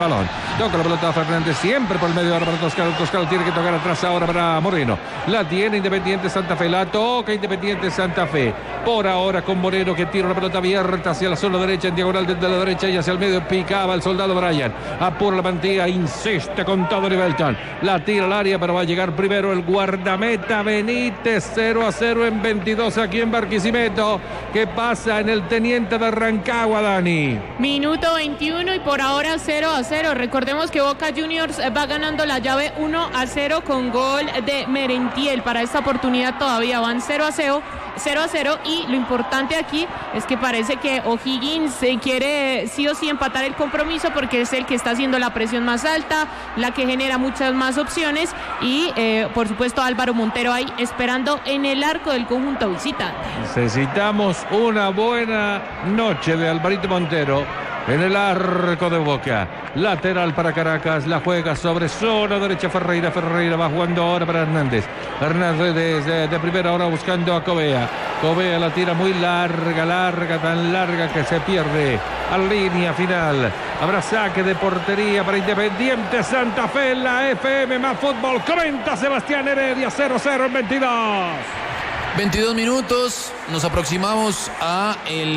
balón. Toca la pelota a Fernández, siempre por el medio ahora para Toscano. Toscano tiene que tocar atrás ahora para Moreno. La tiene Independiente Santa Fe, la toca Independiente Santa Fe. Por ahora con Moreno que tira la pelota abierta hacia la zona derecha, en diagonal desde la derecha y hacia el medio. Picaba el soldado Brian. Apura la mantilla, insiste con todo Beltrán. La tira al área, pero va a llegar primero el guardameta Benítez. 0-0 en 22 aquí en Barquisimeto. ¿Qué pasa en el Teniente de Rancagua, Dani? Minuto 21 y por ahora 0-0. Recordemos que Boca Juniors va ganando la llave 1-0 con gol de Merentiel. Para esta oportunidad todavía van 0-0 y lo importante aquí es que parece que O'Higgins quiere sí o sí empatar el compromiso porque es el que está haciendo la presión más alta, la que genera muchas más opciones y por supuesto Álvaro Montero ahí esperando en el arco del conjunto visitante. Necesitamos una buena noche de Alvarito Montero en el arco de Boca. Lateral para Caracas, la juega sobre zona derecha Ferreira. Ferreira va jugando ahora para Hernández. Hernández de primera hora buscando a Covea. Covea la tira muy larga, tan larga que se pierde a línea final. Habrá saque de portería para Independiente Santa Fe en la FM más fútbol. Comenta Sebastián Heredia, 0-0 en 22. 22 minutos, nos aproximamos a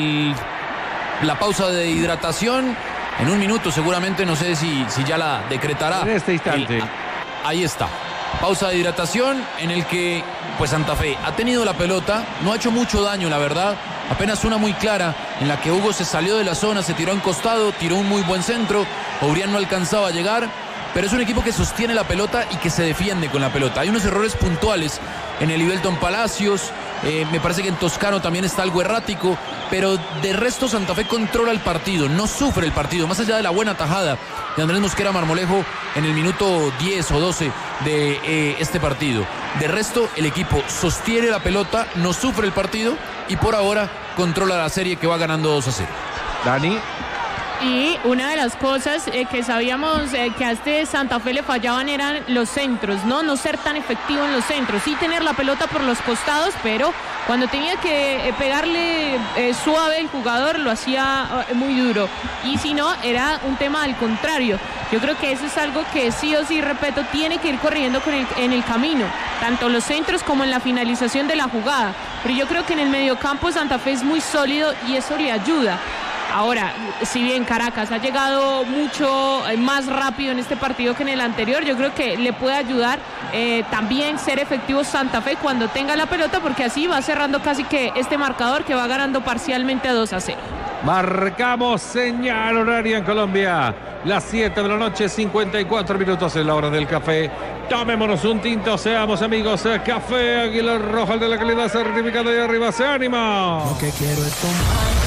la pausa de hidratación. En un minuto seguramente, no sé si ya la decretará. En este instante. Ahí está. Pausa de hidratación en el que pues Santa Fe ha tenido la pelota, no ha hecho mucho daño la verdad, apenas una muy clara en la que Hugo se salió de la zona, se tiró en costado, tiró un muy buen centro, Obrián no alcanzaba a llegar, pero es un equipo que sostiene la pelota y que se defiende con la pelota. Hay unos errores puntuales en el Ibelton Palacios, me parece que en Toscano también está algo errático, pero de resto Santa Fe controla el partido, no sufre el partido, más allá de la buena tajada de Andrés Mosquera Marmolejo en el minuto 10 o 12 de este partido. De resto el equipo sostiene la pelota, no sufre el partido y por ahora controla la serie que va ganando 2-0. Dani. Y una de las cosas que sabíamos que a este Santa Fe le fallaban eran los centros, no ser tan efectivo en los centros, sí tener la pelota por los costados, pero cuando tenía que pegarle suave el jugador lo hacía muy duro, y si no era un tema al contrario. Yo creo que eso es algo que sí o sí, repito, tiene que ir corriendo en el camino, tanto los centros como en la finalización de la jugada, pero yo creo que en el mediocampo Santa Fe es muy sólido y eso le ayuda. Ahora, si bien Caracas ha llegado mucho más rápido en este partido que en el anterior, yo creo que le puede ayudar también ser efectivo Santa Fe cuando tenga la pelota, porque así va cerrando casi que este marcador que va ganando parcialmente 2-0. Marcamos señal horaria en Colombia. Las 7 de la noche, 54 minutos en la hora del café. Tomémonos un tinto, seamos amigos. Café Águila Roja, de la calidad certificada de arriba. ¡Se ánimo! Lo que quiero es tomar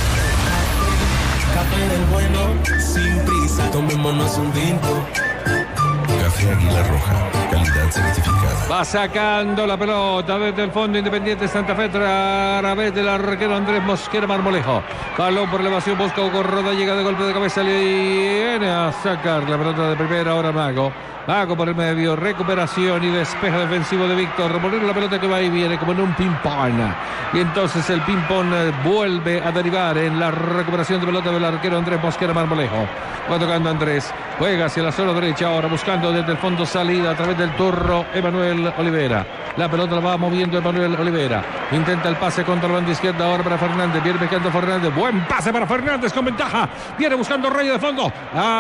café del bueno, sin prisa, tomémonos un tinto. Café Águila Roja, calidad certificada. Va sacando la pelota desde el fondo Independiente Santa Fe a través del arquero Andrés Mosquera Marmolejo. Balón por elevación, busca Hugo Roda, llega de golpe de cabeza, le viene a sacar la pelota de primera, ahora Mago por el medio, recuperación y despeje defensivo de Víctor Moreno, la pelota que va y viene como en un ping-pong, y entonces el ping-pong vuelve a derivar en la recuperación de pelota del arquero Andrés Mosquera Marmolejo. Va tocando Andrés, juega hacia la zona derecha ahora, buscando desde el fondo salida a través del turro Emanuel Olivera. La pelota la va moviendo Emanuel Olivera, intenta el pase contra la banda izquierda ahora para Fernández, viene pescando Fernández, buen pase para Fernández con ventaja, viene buscando Rayo de fondo,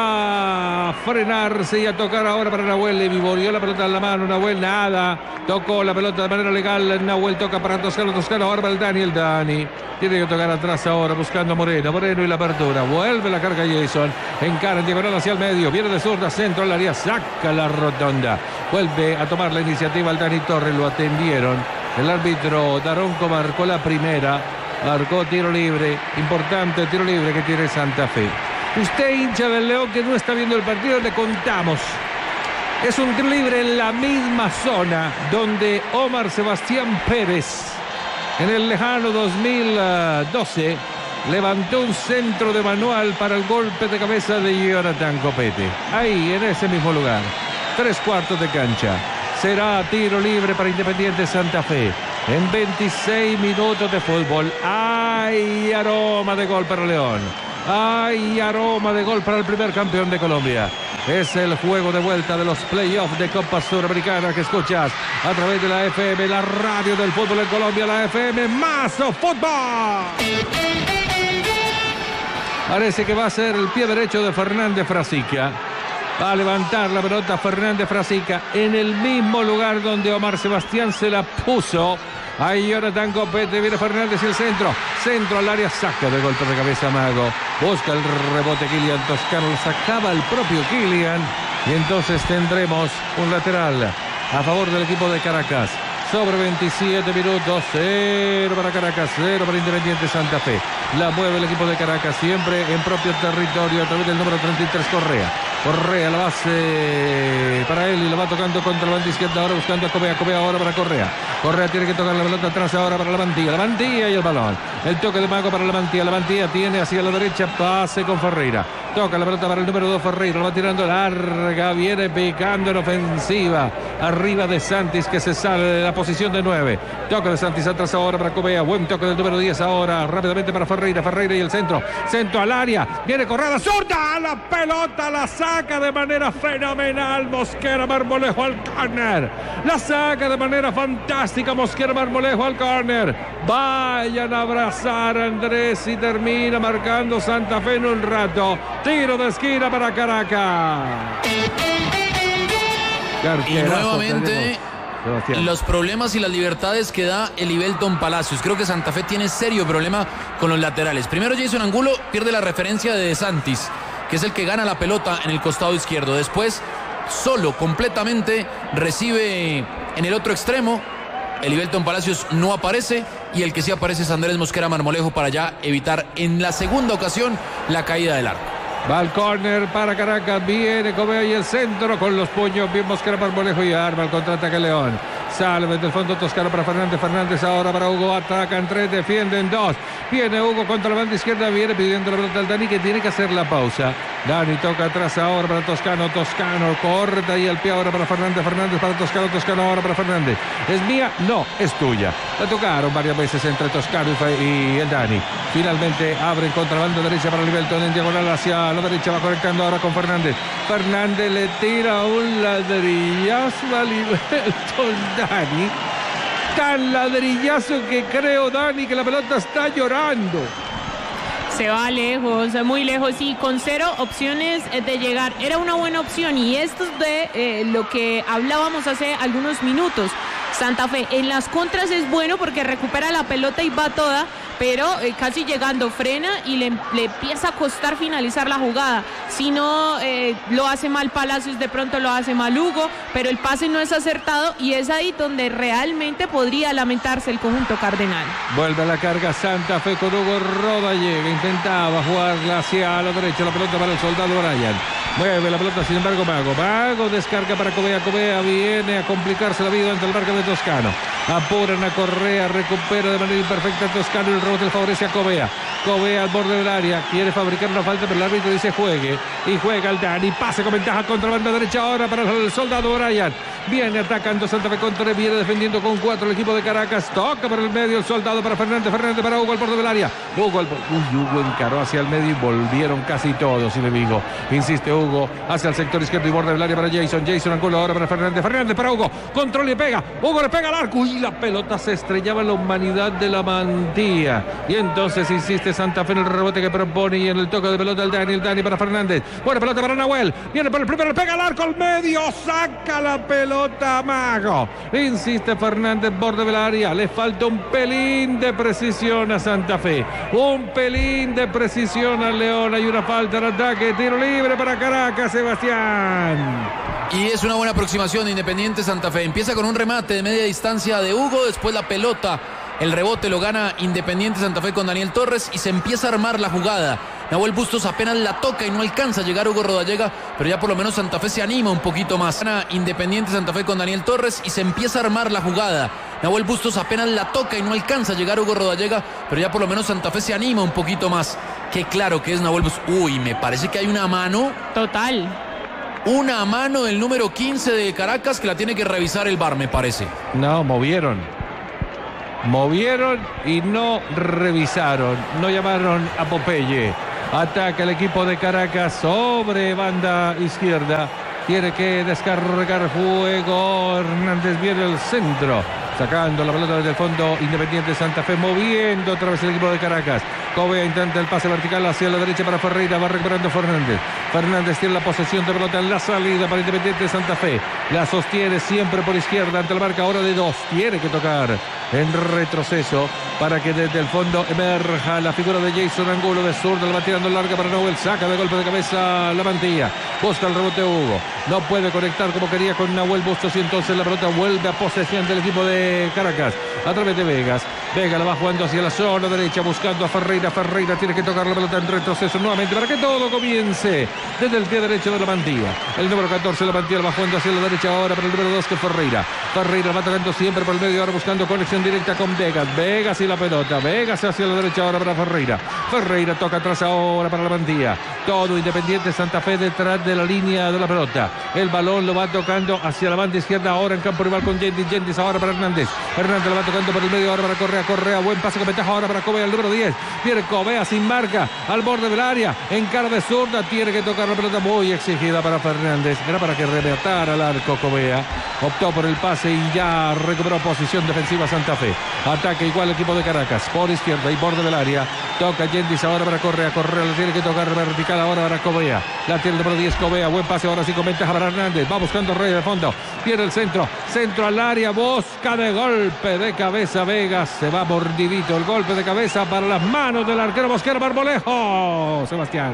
a frenarse y a tocar ahora para Nahuel. Le vivorió la pelota en la mano, Nahuel nada, tocó la pelota de manera legal, Nahuel toca para Toscano ahora para el Dani tiene que tocar atrás ahora buscando a Moreno y la apertura, vuelve la carga Jason, encara en diagonal hacia el medio, viene de zurda, centro al área, saca la rotonda, vuelve a tomar la iniciativa el Dani Torres, lo atendieron, el árbitro Daronco marcó la primera, marcó tiro libre, importante tiro libre que tiene Santa Fe. Usted, hincha del León que no está viendo el partido, le contamos. Es un tiro libre en la misma zona donde Omar Sebastián Pérez en el lejano 2012 levantó un centro de manual para el golpe de cabeza de Jonathan Copete. Ahí, en ese mismo lugar. 3/4 de cancha. Será tiro libre para Independiente Santa Fe. En 26 minutos de fútbol. ¡Ay, aroma de gol para León! ¡Ay, aroma de gol para el primer campeón de Colombia! Es el juego de vuelta de los playoffs de Copa Suramericana que escuchas a través de la FM, la radio del fútbol en Colombia, la FM más fútbol. Parece que va a ser el pie derecho de Fernández Frasica. Va a levantar la pelota Fernández Frasica en el mismo lugar donde Omar Sebastián se la puso. Ahí Jonathan Copete, viene Fernández y el centro. Centro al área, saca de golpe de cabeza Mago. Busca el rebote Kylian Toscano, lo sacaba el propio Kylian. Y entonces tendremos un lateral a favor del equipo de Caracas. Sobre 27 minutos, 0 para Caracas, 0 para Independiente Santa Fe. La mueve el equipo de Caracas, siempre en propio territorio, a través del número 33, Correa. Correa, la base para él y lo va tocando contra la banda izquierda, ahora buscando a Cobea. Cobea ahora para Correa. Correa tiene que tocar la pelota atrás ahora para la Mantilla y el balón. El toque de Mago para la Mantilla tiene hacia la derecha, pase con Ferreira. Toca la pelota para el número 2, Ferreira, lo va tirando larga, viene picando en ofensiva. Arriba de Santis que se sale de la posición de 9. Toca de Santis atrás ahora para Cobea. Buen toque del número 10 ahora, rápidamente para Ferreira. Ferreira y el centro. Centro al área. Viene Corrada, zurda. La pelota la saca de manera fenomenal Mosquera Marmolejo al córner. La saca de manera fantástica Mosquera Marmolejo al córner. Vayan a abrazar a Andrés y termina marcando Santa Fe en un rato. Tiro de esquina para Caracas. Y nuevamente los problemas y las libertades que da el Ibelton Palacios. Creo que Santa Fe tiene serio problema con los laterales. Primero Jason Angulo pierde la referencia de Santis, que es el que gana la pelota en el costado izquierdo. Después, solo, completamente, recibe en el otro extremo. El Ibelton Palacios no aparece y el que sí aparece es Andrés Mosquera Marmolejo para ya evitar en la segunda ocasión la caída del arco. Va al córner para Caracas, viene Cobea y el centro con los puños, bien Mosquera Marmolejo y arma el contraataque León. Sale desde el fondo Toscano para Fernández, Fernández ahora para Hugo, atacan 3, defienden 2. Viene Hugo contra la banda izquierda, viene pidiendo la pelota al Dani que tiene que hacer la pausa. Dani toca atrás ahora para Toscano, Toscano corta y el pie ahora para Fernández, Fernández para Toscano, Toscano ahora para Fernández. ¿Es mía? No, es tuya. La tocaron varias veces entre Toscano y el Dani. Finalmente abren contra la banda derecha para Ibelton en diagonal hacia la derecha, va conectando ahora con Fernández. Fernández le tira un ladrillazo a Ibelton Dani. Tan ladrillazo que creo, Dani, que la pelota está llorando. Se va lejos, muy lejos y con 0 opciones de llegar. Era una buena opción y esto es de lo que hablábamos hace algunos minutos. Santa Fe en las contras es bueno porque recupera la pelota y va toda, pero casi llegando frena y le empieza a costar finalizar la jugada. Si no lo hace mal Palacios, de pronto lo hace mal Hugo, pero el pase no es acertado y es ahí donde realmente podría lamentarse el conjunto cardenal. Vuelve a la carga Santa Fe con Hugo Rodallega, intentaba jugarla hacia la derecha, la pelota para el soldado Brian. Mueve la pelota, sin embargo, Mago descarga para Cobea. Cobea viene a complicarse la vida ante el marco de Toscano. Apuran a Correa, recupera de manera imperfecta Toscano. El rebote favorece a Cobea. Cobea al borde del área, quiere fabricar una falta, pero el árbitro dice juegue. Y juega el Dani, pase con ventaja contra la banda derecha ahora para el soldado Brian. Viene atacando Santa Fe contra, viene defendiendo con 4 el equipo de Caracas. Toca por el medio el soldado para Fernández. Fernández para Hugo al borde del área. Hugo encaró hacia el medio y volvieron casi todos, y le digo. Insiste Hugo hacia el sector izquierdo y borde del área para Jason Angulo ahora para Fernández. Fernández para Hugo. Control y pega. Hugo le pega al arco y la pelota se estrellaba en la humanidad de la Mantilla. Y entonces insiste Santa Fe en el rebote que propone y en el toque de pelota el Dani para Fernández. Buena pelota para Nahuel. Viene por el primero, le pega al arco al medio. Saca la pelota Mago. Insiste Fernández, borde del área. Le falta un pelín de precisión a Santa Fe. Un pelín de precisión a León. Hay una falta en ataque. Tiro libre para Caracas, Sebastián. Y es una buena aproximación de Independiente Santa Fe. Empieza con un remate de media distancia de Hugo. Después la pelota, el rebote lo gana Independiente Santa Fe con Daniel Torres y se empieza a armar la jugada. Nahuel Bustos apenas la toca y no alcanza a llegar Hugo Rodallega, pero ya por lo menos Santa Fe se anima un poquito más. Gana Independiente Santa Fe con Daniel Torres y se empieza a armar la jugada. Nahuel Bustos apenas la toca y no alcanza a llegar Hugo Rodallega, pero ya por lo menos Santa Fe se anima un poquito más. Qué claro que es Nahuel Bustos. Uy, me parece que hay una mano. Total. Una mano del número 15 de Caracas que la tiene que revisar el VAR, me parece. No, movieron y no revisaron, no llamaron a Popeye. Ataca el equipo de Caracas sobre banda izquierda. Tiene que descargar juego. Hernández viene el centro. Sacando la pelota desde el fondo. Independiente Santa Fe moviendo otra vez el equipo de Caracas. Covea intenta el pase vertical hacia la derecha para Ferreira. Va recuperando Fernández. Fernández tiene la posesión de pelota en la salida para Independiente Santa Fe. La sostiene siempre por izquierda ante la marca ahora de 2. Tiene que tocar en retroceso para que desde el fondo emerja la figura de Jason Angulo de zurda. La va tirando larga para Nahuel. Saca de golpe de cabeza la mantilla. Busca el rebote Hugo. No puede conectar como quería con Nahuel Bustos y entonces la pelota vuelve a posesión del equipo de Caracas a través de Vegas. Vega la va jugando hacia la zona derecha buscando a Ferreira. Ferreira tiene que tocar la pelota en retroceso nuevamente para que todo comience desde el pie derecho de la mantilla. El número 14 de la mantilla la va jugando hacia la derecha ahora para el número 2 que es Ferreira. Ferreira va tocando siempre por el medio ahora buscando conexión directa con Vegas. Vegas y la pelota. Vegas hacia la derecha ahora para Ferreira. Ferreira toca atrás ahora para la mantilla. Todo Independiente Santa Fe detrás de la línea de la pelota. El balón lo va tocando hacia la banda izquierda ahora en campo rival con Yendis. Yendis ahora para Hernández. Hernández lo va tocando por el medio ahora para Correa. Correa, buen pase con ventaja ahora para Covea, el número 10. Viene Covea sin marca al borde del área. En cara de zurda tiene que tocar la pelota muy exigida para Fernández. Era para que rematara al arco Covea. Optó por el pase y ya recuperó posición defensiva Santa Fe. Ataque igual el equipo de Caracas por izquierda y borde del área. Toca Yendis ahora para Correa. Correa lo tiene que tocar vertical ahora para Covea. La tiene el número 10 Covea. Buen pase ahora sí con ventaja para Hernández. Va buscando Rey de fondo. Tiene el centro. Centro al área. Busca de golpe de cabeza Vegas. Se va mordidito el golpe de cabeza para las manos del arquero Mosquera Marmolejo. Sebastián.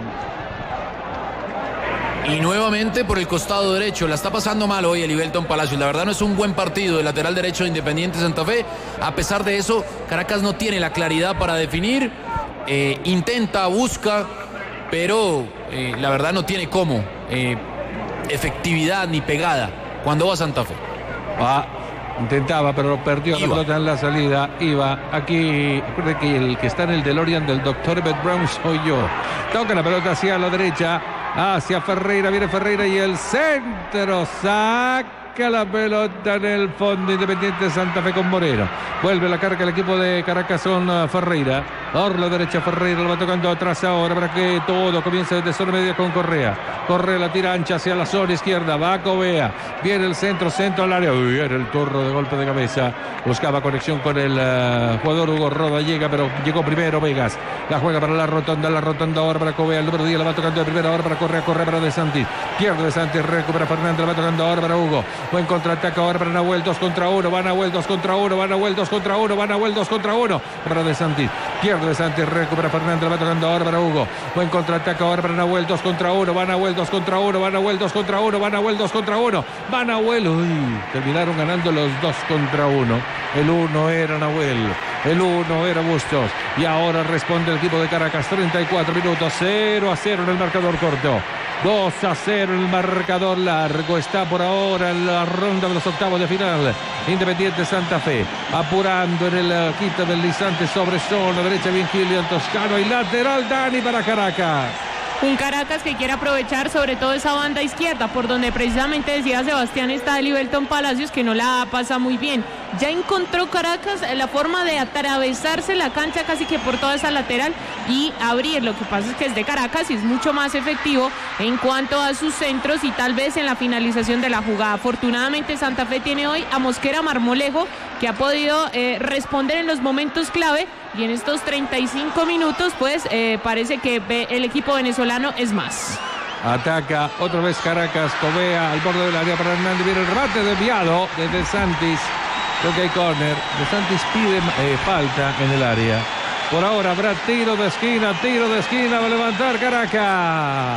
Y nuevamente por el costado derecho. La está pasando mal hoy el Ibelton Palacios. La verdad no es un buen partido el lateral derecho de Independiente Santa Fe. A pesar de eso, Caracas no tiene la claridad para definir. Intenta, busca, pero la verdad no tiene cómo. Efectividad ni pegada cuando va a Santa Fe. Intentaba, pero perdió la pelota en la salida. Iba aquí. Recuerde que el que está en el DeLorean del Dr. Emmett Brown soy yo. Toca la pelota hacia la derecha. Hacia Ferreira. Viene Ferreira y el centro. Saca la pelota en el fondo. Independiente Santa Fe con Moreno. Vuelve la carga el equipo de Caracas con Ferreira. Por la derecha Ferreira lo va tocando atrás ahora para que todo comience desde zona media con Correa. Correa la tira ancha hacia la zona izquierda. Va Covea. Viene el centro al área. Viene el turno de golpe de cabeza. Buscaba conexión con el jugador Hugo Roda. Pero llegó primero Vegas. La juega para la rotonda ahora para Covea. El número 10 la va tocando de primera ahora para Correa. Correa para De Santis. Pierde De Santis. Recupera Fernández. La va tocando ahora para Hugo. Buen contraataque ahora para Nahuel. 2 contra 1. Va Nahuel 2 contra 1. Va Nahuel 2 contra 1. Va Nahuel 2 contra 1. Para De Santis. Pierde De Santis. Recupera Fernández. La va tocando ahora para Hugo. Buen contraataque ahora para Nahuel. 2 contra 1. Va Nahuel 2 contra 1. Va Nahuel 2 contra 1. Va Nahuel 2 contra 1. Va Nahuel. Terminaron ganando los 2 contra 1. El 1 era Nahuel. El 1 era Bustos. Y ahora responde el equipo de Caracas. 34 minutos. 0-0 en el marcador corto. 2-0 en el marcador largo. Está por ahora en la ronda de los octavos de final. Independiente Santa Fe. Apurando en el quita del Lizante sobre zona derecha. Bien Gillian Toscano. Y lateral Dani para Caracas. Un Caracas que quiere aprovechar sobre todo esa banda izquierda, por donde precisamente decía Sebastián está el Ibelton Palacios, que no la pasa muy bien. Ya encontró Caracas la forma de atravesarse la cancha casi que por toda esa lateral y abrir. Lo que pasa es que es de Caracas y es mucho más efectivo en cuanto a sus centros y tal vez en la finalización de la jugada. Afortunadamente Santa Fe tiene hoy a Mosquera Marmolejo, que ha podido responder en los momentos clave, y en estos 35 minutos pues parece que el equipo venezolano es más. Ataca otra vez Caracas. Covea al borde del área para Hernández. Viene el remate desviado de De Santis. Creo que hay córner. De Santis pide falta en el área. Por ahora habrá tiro de esquina. Va a levantar Caracas.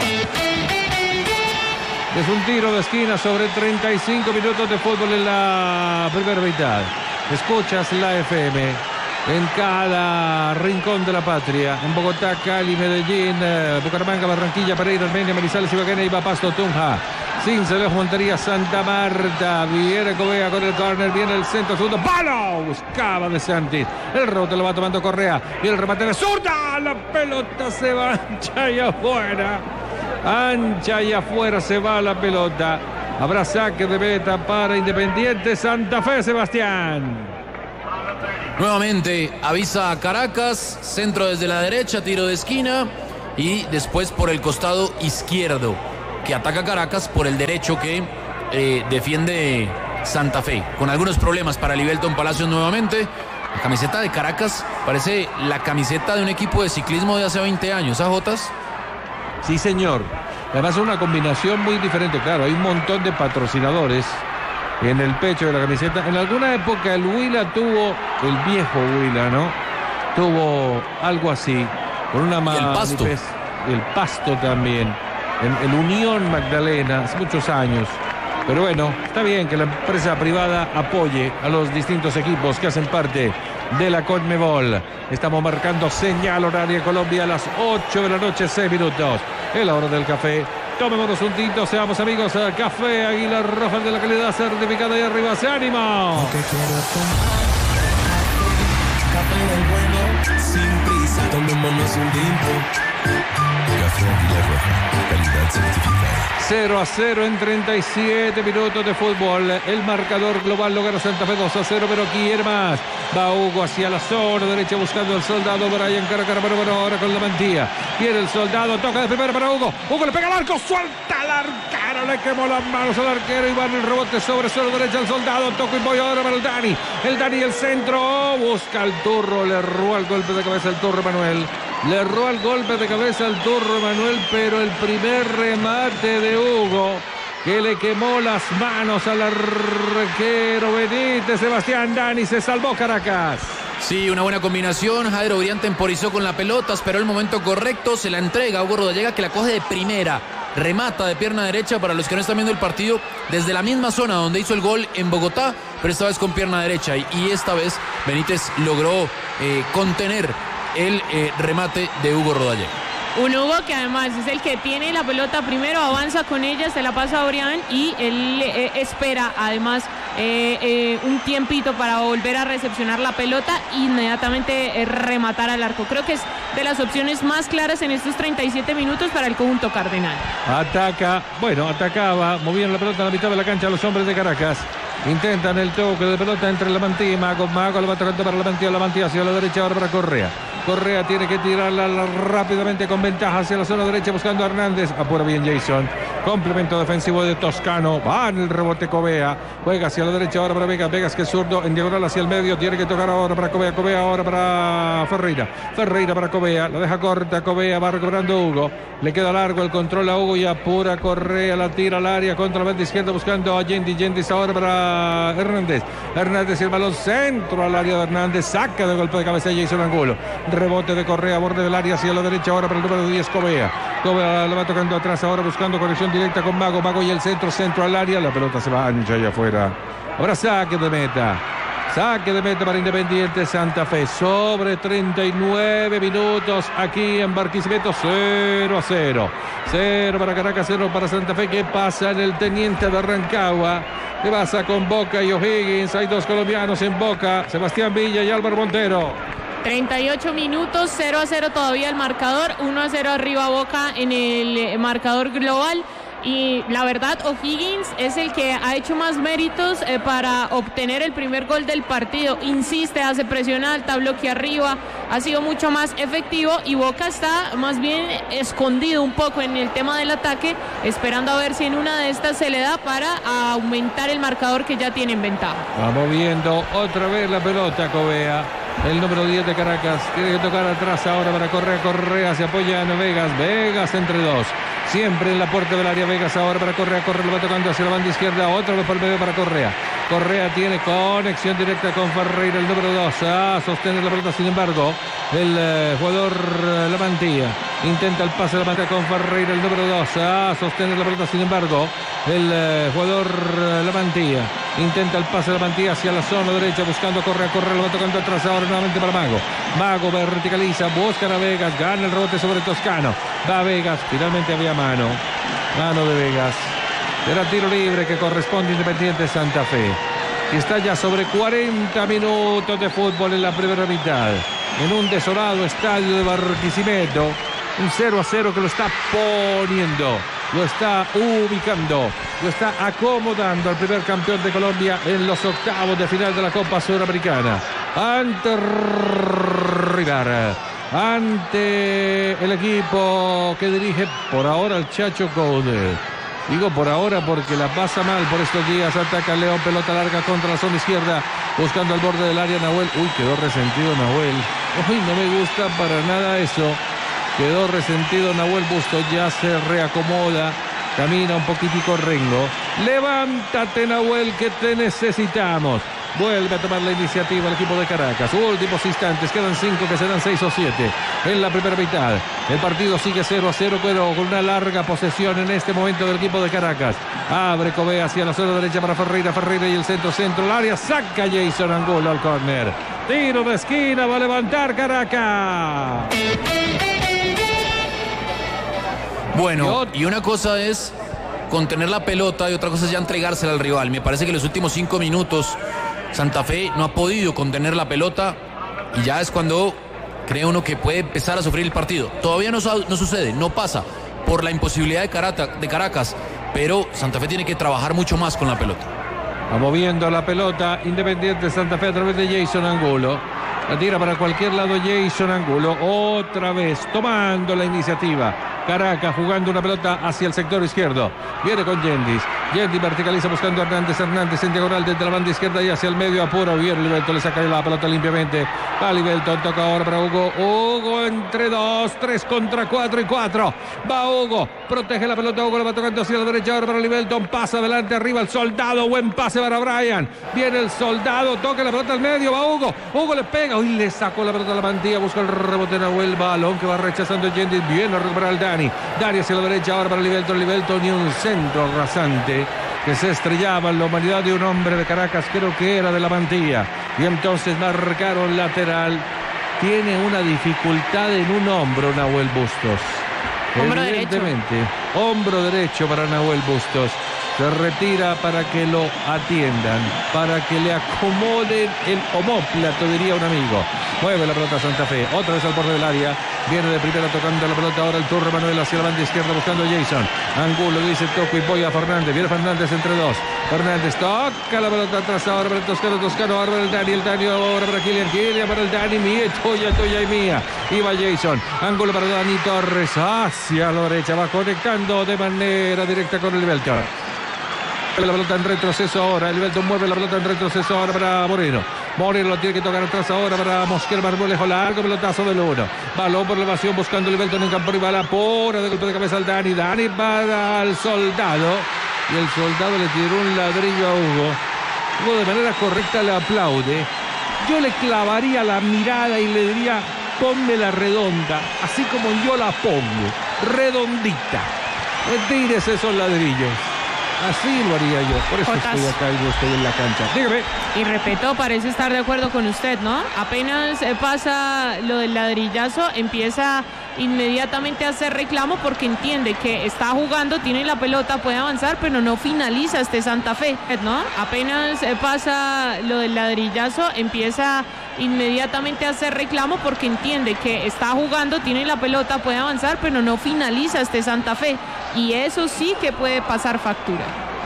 Es un tiro de esquina sobre 35 minutos de fútbol en la primera mitad. Escuchas la FM en cada rincón de la patria. En Bogotá, Cali, Medellín, Bucaramanga, Barranquilla, Pereira, Armenia, Manizales, Ibagué, Neiva, Pasto, Tunja, Cincelejo, Montería, Santa Marta. Viene Covea con el córner, viene el centro, segundo palo. Buscaba De Santis. El rebote lo va tomando Correa. Viene el remate de zurda. La pelota se va ancha y afuera. Ancha y afuera se va la pelota. Habrá saque de meta para Independiente Santa Fe, Sebastián. Nuevamente avisa a Caracas, centro desde la derecha, tiro de esquina. y después por el costado izquierdo que ataca Caracas, por el derecho que defiende Santa Fe, con algunos problemas para Livelton Palacios nuevamente. La camiseta de Caracas parece la camiseta de un equipo de ciclismo de hace 20 años, ¿ah, Jotas? Sí, señor. Además es una combinación muy diferente, claro, hay un montón de patrocinadores en el pecho de la camiseta. En alguna época el Huila tuvo, el viejo Huila, ¿no? Tuvo algo así, con una Y el Pasto. El Pasto también, el Unión Magdalena, hace muchos años. Pero bueno, está bien que la empresa privada apoye a los distintos equipos que hacen parte de la Conmebol. Estamos marcando señal horaria Colombia a las 8 de la noche, 6 minutos. Es la hora del café. Tomémonos un tinto, seamos amigos. Café Águila Roja, de la calidad certificada, y arriba se ánimo. Lo que quiero tomar, café del bueno, sin prisa, tomémonos un tinto. Café Águila Roja, calidad certificada. 0-0 en 37 minutos de fútbol. El marcador global lo gana Santa Fe 2-0, pero quiere más. Va Hugo hacia la zona derecha buscando al soldado Brian Caracara, pero ahora con la mantilla. Viene el soldado, toca de primera para Hugo. Hugo le pega al arco, suelta al arquero, le quemó las manos al arquero y va en el rebote sobre suelo derecha al soldado. Toco y voy ahora para el Dani. El Dani, el centro, busca al Turro, le erró el golpe de cabeza al Turro Manuel. Le erró el golpe de cabeza al Turro Manuel, pero el primer remate de Hugo, que le quemó las manos al arquero Benítez. Sebastián Dani, se salvó Caracas. Sí, una buena combinación. Jairo Brián temporizó con la pelota, esperó el momento correcto, se la entrega a Hugo Rodallega, que la coge de primera, remata de pierna derecha. Para los que no están viendo el partido, desde la misma zona donde hizo el gol en Bogotá, pero esta vez con pierna derecha, y esta vez Benítez logró contener el remate de Hugo Rodallega. Un Hugo que además es el que tiene la pelota primero, avanza con ella, se la pasa a Brian y él espera además un tiempito para volver a recepcionar la pelota e inmediatamente rematar al arco. Creo que es de las opciones más claras en estos 37 minutos para el conjunto cardenal. Atacaba, movían la pelota a la mitad de la cancha los hombres de Caracas. Intentan el toque de pelota entre la mantilla y Mago. Mago lo va tocando para la mantilla hacia la derecha, ahora para Correa. Correa tiene que tirarla rápidamente con ventaja hacia la zona derecha buscando a Hernández. Apura bien Jason. Complemento defensivo de Toscano. Va en el rebote Covea. Juega hacia la derecha ahora para Vegas. Vegas que es zurdo en diagonal hacia el medio. Tiene que tocar ahora para Covea. Covea ahora para Ferreira. Ferreira para Covea. La deja corta. Covea va recuperando Hugo. Le queda largo el control a Hugo y apura Correa. La tira al área contra la banda izquierda buscando a Yendi. Yendi ahora para Hernández. Hernández y el balón centro al área de Hernández. Saca de golpe de cabeza Jason Angulo. Rebote de Correa, borde del área hacia la derecha ahora para el número 10 Covea. Covea lo va tocando atrás ahora buscando conexión directa con Mago. Mago y el centro al área. La pelota se va ancha allá afuera. Ahora saque de meta. Saque de meta para Independiente Santa Fe. Sobre 39 minutos aquí en Barquisimeto. 0-0. 0 para Caracas, 0 para Santa Fe. ¿Qué pasa en el Teniente de Rancagua? ¿Qué pasa con Boca y O'Higgins? Hay dos colombianos en Boca. Sebastián Villa y Álvaro Montero. 38 minutos, 0-0 todavía el marcador, 1-0 arriba Boca en el marcador global. Y la verdad, O'Higgins es el que ha hecho más méritos para obtener el primer gol del partido. Insiste, hace presión alta, bloquea arriba, ha sido mucho más efectivo. Y Boca está más bien escondido un poco en el tema del ataque, esperando a ver si en una de estas se le da para aumentar el marcador que ya tiene en ventaja. Va moviendo otra vez la pelota Covea. El número 10 de Caracas tiene que tocar atrás ahora para Correa. Correa se apoya en Vegas. Vegas entre dos. Siempre en la puerta del área. Vegas ahora para Correa. Correa lo va tocando hacia la banda izquierda. Otra vez por el medio para Correa. Correa tiene conexión directa con Ferreira, el número 2. A sostener la pelota, sin embargo, el jugador La Mantilla. Intenta el pase de la manta con Ferreira, el número 2. A sostener la pelota, sin embargo, el jugador La Mantilla. Intenta el pase de la Mantilla hacia la zona derecha, buscando Correa. Correa lo va tocando atrás ahora nuevamente para Mago. Mago verticaliza, busca a Vegas, gana el rebote sobre Toscano. Va Vegas, finalmente había mano. Mano de Vegas. Era tiro libre que corresponde a Independiente Santa Fe. Y está ya sobre 40 minutos de fútbol en la primera mitad. En un desolado estadio de Barquisimeto. Un 0-0 que lo está poniendo, lo está ubicando, lo está acomodando al primer campeón de Colombia en los octavos de final de la Copa Sudamericana. Ante River. ante el equipo que dirige por ahora el Chacho Coudet. Digo por ahora porque la pasa mal por estos días. Ataca León, pelota larga contra la zona izquierda, buscando al borde del área Nahuel. Uy, quedó resentido Nahuel. Uy, no me gusta para nada eso. Quedó resentido Nahuel Bustos, ya se reacomoda, camina un poquitico Rengo. Levántate Nahuel, que te necesitamos. Vuelve a tomar la iniciativa el equipo de Caracas. Últimos instantes, quedan 5 que serán 6 o 7 en la primera mitad. El partido sigue 0-0, pero con una larga posesión en este momento del equipo de Caracas. Abre Covea hacia la zona derecha para Ferreira. Ferreira y el centro, el área. Saca Jason Angulo al córner. Tiro de esquina, va a levantar Caracas. Bueno, y una cosa es contener la pelota y otra cosa es ya entregársela al rival. Me parece que en los últimos 5 minutos Santa Fe no ha podido contener la pelota y ya es cuando cree uno que puede empezar a sufrir el partido. Todavía no sucede, no pasa por la imposibilidad de Caracas, pero Santa Fe tiene que trabajar mucho más con la pelota. Va moviendo la pelota Independiente Santa Fe a través de Jason Angulo. La tira para cualquier lado Jason Angulo. Otra vez tomando la iniciativa. Caracas jugando una pelota hacia el sector izquierdo. Viene con Yendis. Yendis verticaliza buscando a Hernández. Hernández en diagonal desde la banda izquierda y hacia el medio apura. Bien, Livelton le saca la pelota limpiamente. Va Livelton, toca ahora para Hugo. Hugo entre 2, 3 contra 4 y 4. Va Hugo, protege la pelota. Hugo la va tocando hacia la derecha ahora para Livelton. Pasa adelante arriba el Soldado. Buen pase para Brian. Viene el Soldado, toca la pelota al medio. Va Hugo. Hugo le pega. Uy, le sacó la pelota a la mantilla. Busca el rebote Nahuel. Balón que va rechazando Yendis. Viene a recuperar el Dani hacia la derecha ahora para Livelton y un centro rasante que se estrellaba en la humanidad de un hombre de Caracas, creo que era de la mantilla, y entonces marcaron lateral. Tiene una dificultad en un hombro Nahuel Bustos, hombro evidentemente derecho. Hombro derecho para Nahuel Bustos. Se retira para que lo atiendan, para que le acomoden el omóplato, diría un amigo. Mueve la pelota Santa Fe, otra vez al borde del área. Viene de primera tocando la pelota ahora el turno Manuel hacia la banda izquierda buscando a Jason. Angulo dice toco y voy a Fernández. Viene Fernández entre 2. Fernández toca la pelota atrás ahora para el Toscano ahora para el Dani ahora para Kylian para el Dani, mía, tuya y mía. Y va Jason. Angulo para Dani Torres hacia la derecha, va conectando de manera directa con el Livelton. La pelota en retroceso ahora. El Livelton mueve la pelota en retroceso ahora para Moreno. Moreno lo tiene que tocar atrás ahora para Mosquera Marmolejo. Largo pelotazo del 1. Balón por elevación buscando el Livelton en campo rival. Apura de golpe de cabeza al Dani. Dani para el Soldado. Y el Soldado le tiró un ladrillo a Hugo. Hugo de manera correcta le aplaude. Yo le clavaría la mirada y le diría: ponme la redonda, así como yo la pongo. Redondita. Retírese esos ladrillos. Así lo haría yo, por eso Jotas. estoy acá y no estoy en la cancha. Dígame. Y repito, parece estar de acuerdo con usted, ¿no? Apenas pasa lo del ladrillazo, empieza inmediatamente a hacer reclamo porque entiende que está jugando, tiene la pelota, puede avanzar, pero no finaliza este Santa Fe, ¿no? Apenas pasa lo del ladrillazo, empieza inmediatamente a hacer reclamo porque entiende que está jugando, tiene la pelota, puede avanzar, pero no finaliza este Santa Fe. Y eso sí que puede pasar factura.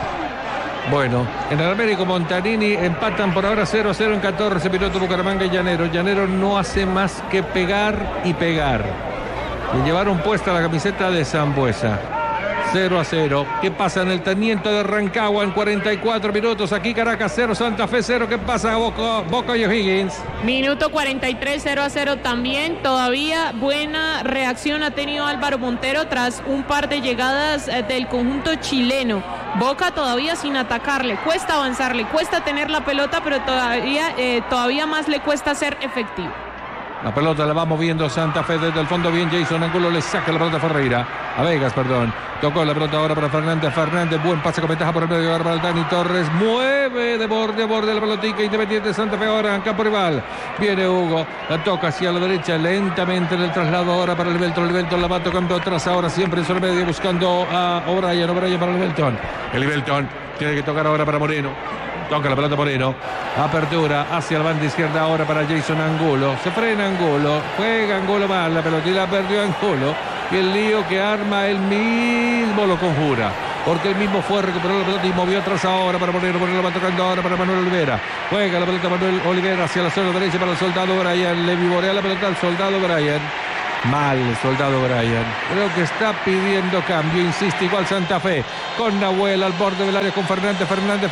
Bueno, en el Américo Montanini empatan por ahora 0-0 en 14 minutos Bucaramanga y Llanero. Llanero no hace más que pegar y pegar. Le llevaron puesta la camiseta de Sambuesa. 0-0. ¿Qué pasa en el Teniente de Rancagua en 44 minutos? Aquí Caracas 0, Santa Fe 0. ¿Qué pasa Boca y O'Higgins? Minuto 43, 0-0 también. Todavía buena reacción ha tenido Álvaro Montero tras un par de llegadas del conjunto chileno. Boca todavía sin atacarle, cuesta avanzarle, cuesta tener la pelota, pero todavía más le cuesta ser efectivo. La pelota la va moviendo Santa Fe desde el fondo. Bien, Jason Angulo le saca la pelota a Ferreira. A Vegas, perdón. Tocó la pelota ahora para Fernández. Fernández, buen pase con ventaja por el medio. Ahora para el Dani Torres. Mueve de borde a borde la pelotica. Independiente Santa Fe ahora en campo rival. Viene Hugo. La toca hacia la derecha lentamente en el traslado ahora para el Livelton. Livelton la va tocando atrás ahora siempre en su medio buscando a O'Brien. O'Brien para el Livelton. El Livelton tiene que tocar ahora para Moreno. Toca la pelota Moreno. Apertura hacia la banda izquierda ahora para Jason Angulo. Se frena Angulo. Juega Angulo mal. La pelota y la perdió Angulo. Y el lío que arma él mismo lo conjura. porque él mismo fue, recuperó la pelota y movió atrás ahora para Moreno la va tocando ahora para Manuel Olivera. Juega la pelota Manuel Olivera hacia la zona derecha para el soldado Brian. Le vivorea la pelota al soldado Brian. Mal el soldado Brian. Creo que está pidiendo cambio. Insiste igual Santa Fe. Con Nahuel al borde del área con Fernández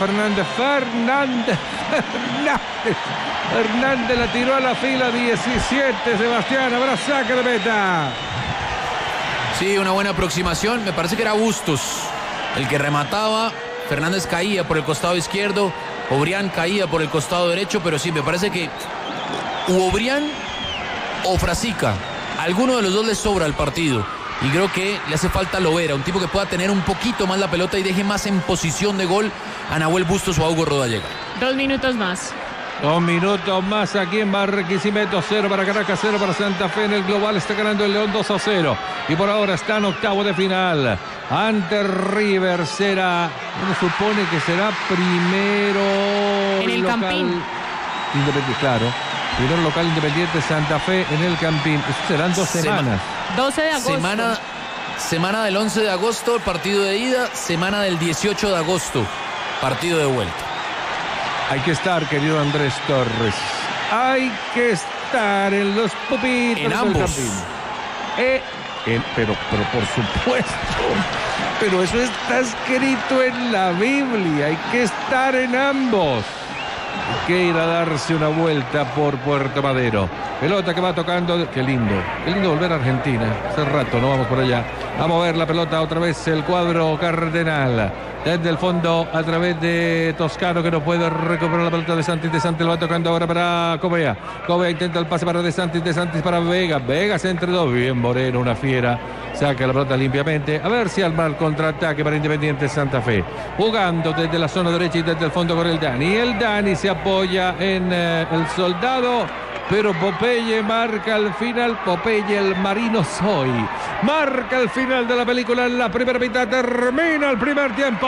la tiró a la fila 17. Sebastián, habrá saque de meta. Sí, una buena aproximación. Me parece que era Bustos el que remataba. Fernández caía por el costado izquierdo. Obrián caía por el costado derecho. Pero sí, me parece que Obrián o Frasica, alguno de los dos les sobra el partido. Y creo que le hace falta Lovera, un tipo que pueda tener un poquito más la pelota y deje más en posición de gol a Nahuel Bustos o a Hugo Rodallega. 2 minutos más. 2 minutos más aquí en Barquisimeto. 0 para Caracas, 0 para Santa Fe. En el global está ganando el León 2-0. Y por ahora está en octavo de final. Ante River será, uno supone que será primero en el local, Campín. Independiente, claro. Primero local Independiente Santa Fe en el Campín. Eso serán 2 semanas. 12 de agosto. Semana del 11 de agosto, partido de ida. Semana del 18 de agosto, partido de vuelta. Hay que estar, querido Andrés Torres. Hay que estar en los pupitos en ambos. del Campín. Pero por supuesto. Pero eso está escrito en la Biblia. Hay que estar en ambos. Hay que ir a darse una vuelta por Puerto Madero. Pelota que va tocando. Qué lindo volver a Argentina. Hace rato no vamos por allá. A mover la pelota otra vez el cuadro cardenal. Desde el fondo a través de Toscano, que no puede recuperar la pelota de Santis. De Santis lo va tocando ahora para Covea. Covea intenta el pase para De Santis para Vega. Vega se entre dos. Bien Moreno, una fiera. Saca la pelota limpiamente. A ver si arma el contraataque para Independiente Santa Fe. Jugando desde la zona derecha y desde el fondo con el Dani. El Dani se apoya en el soldado. Pero Popeye marca el final. Popeye el marino soy. Marca el final de la película en la primera mitad. Termina el primer tiempo.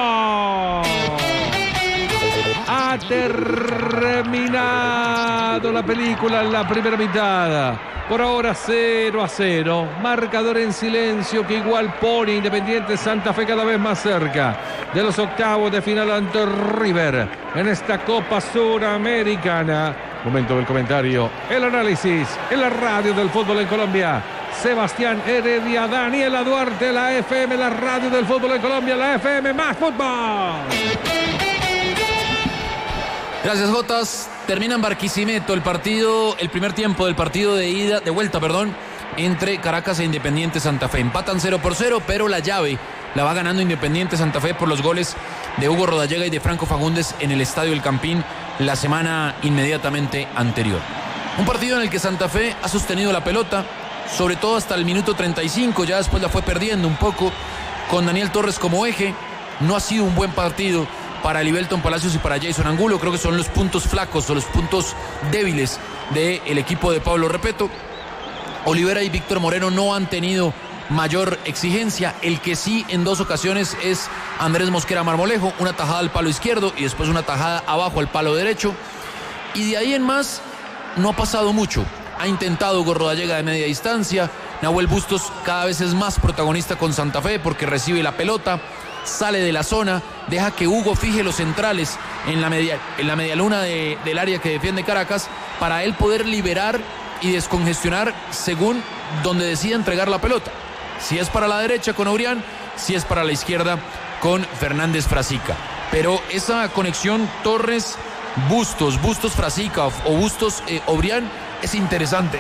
Ha terminado la película en la primera mitad. Por ahora 0-0. Marcador en silencio que igual pone Independiente Santa Fe cada vez más cerca de los octavos de final ante River en esta Copa Suramericana. Momento del comentario, el análisis en la radio del fútbol en Colombia. Sebastián Heredia, Daniela Duarte, la FM, la radio del fútbol en Colombia, la FM más fútbol. Gracias, Jotas. Termina en Barquisimeto el primer tiempo del partido de vuelta, entre Caracas e Independiente Santa Fe. Empatan 0-0, pero la llave la va ganando Independiente Santa Fe por los goles de Hugo Rodallega y de Franco Fagundes en el Estadio El Campín la semana inmediatamente anterior. Un partido en el que Santa Fe ha sostenido la pelota, sobre todo hasta el minuto 35, ya después la fue perdiendo un poco con Daniel Torres como eje. No ha sido un buen partido para Libelton Palacios y para Jason Angulo. Creo que son los puntos flacos o los puntos débiles del equipo de Pablo Repeto. Olivera y Víctor Moreno no han tenido mayor exigencia. El que sí en 2 ocasiones es Andrés Mosquera Marmolejo, una tajada al palo izquierdo y después una tajada abajo al palo derecho. Y de ahí en más no ha pasado mucho. Ha intentado Hugo Rodallega de media distancia. Nahuel Bustos cada vez es más protagonista con Santa Fe porque recibe la pelota, sale de la zona, deja que Hugo fije los centrales en la medialuna del área que defiende Caracas para él poder liberar y descongestionar según donde decida entregar la pelota. Si es para la derecha con Obrián, si es para la izquierda con Fernández Frasica. Pero esa conexión Torres-Bustos, Bustos-Frasica o Bustos-Obrián es interesante.